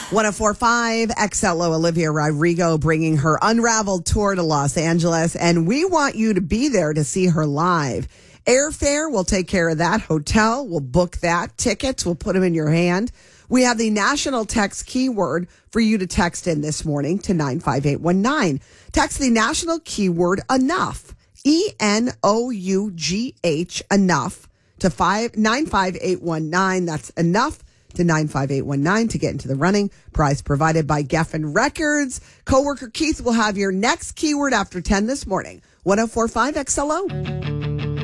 1045 XLO, Olivia Rodrigo bringing her Unraveled tour to Los Angeles, and we want you to be there to see her live. Airfare, we'll take care of that. Hotel, we'll book that. Tickets, we'll put them in your hand. We have the national text keyword for you to text in this morning to 95819. Text the national keyword enough, ENOUGH, enough, to 95819. That's enough to 95819 to get into the running. Prize provided by Geffen Records. Coworker Keith will have your next keyword after 10 this morning. 1045 XLO.